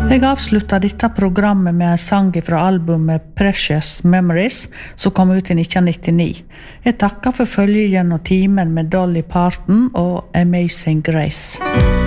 Jeg avsluttet dette programmet med en sang fra albumet Precious Memories, som kom ut i 1999. Jeg takker for følget gjennom timen med Dolly Parton og Amazing Grace.